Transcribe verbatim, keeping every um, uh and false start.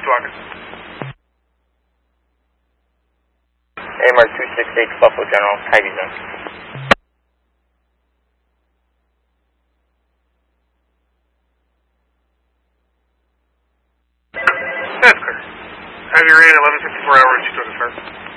keep talking. A M R two six eight Buffalo General, Ivy Zone. That's clear. Have you ran eleven fifty-four hours, you took us first.